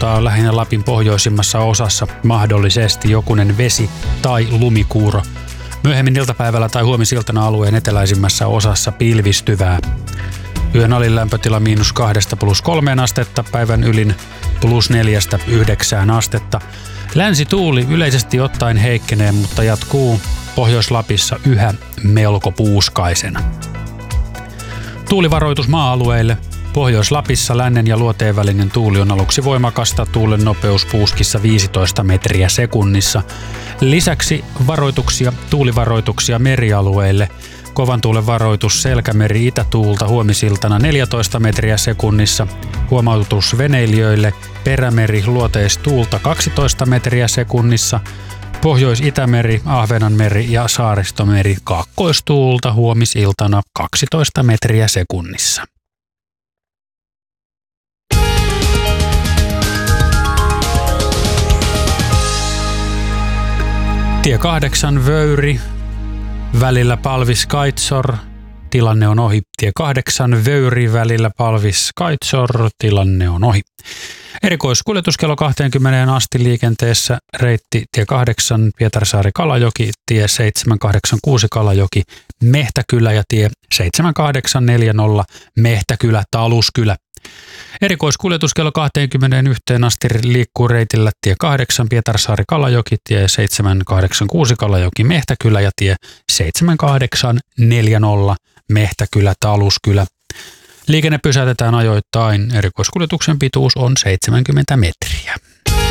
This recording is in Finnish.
kohtaa on lähinnä Lapin pohjoisimmassa osassa mahdollisesti jokunen vesi- tai lumikuuro. Myöhemmin iltapäivällä tai huomisiltana alueen eteläisimmässä osassa pilvistyvää. Yön alin lämpötila -2 +3 astetta, päivän ylin +4 9 astetta. Länsituuli yleisesti ottaen heikkenee, mutta jatkuu Pohjois-Lapissa yhä melko puuskaisena. Tuulivaroitus maa-alueille. Pohjois-Lapissa lännen ja luoteen välinen tuuli on aluksi voimakasta, tuulen nopeus puuskissa 15 metriä sekunnissa. Lisäksi tuulivaroituksia merialueille. Kovan tuulen varoitus Selkämeri itätuulta huomisiltana 14 metriä sekunnissa. Huomautus veneilijöille Perämeri luoteistuulta 12 metriä sekunnissa. Pohjois-Itämeri, Ahvenanmeri ja Saaristomeri kaakkoistuulta huomisiltana 12 metriä sekunnissa. Tie 8 Vöyri, välillä Palvis-Kaitsor, tilanne on ohi. Tie 8 Vöyri, välillä Palvis-Kaitsor, tilanne on ohi. Erikoiskuljetus kello 20 asti liikenteessä reitti tie 8 Pietarsaari-Kalajoki, tie 786 Kalajoki, Mehtäkylä ja tie 7840 Mehtäkylä-Taluskylä. Erikoiskuljetus kello 21 asti liikkuu reitillä tie 8 Pietarsaari-Kalajoki, tie 786 Kalajoki, Mehtäkylä ja tie 7840 Mehtäkylä-Taluskylä. Liikenne pysäytetään ajoittain. Erikoiskuljetuksen pituus on 70 metriä.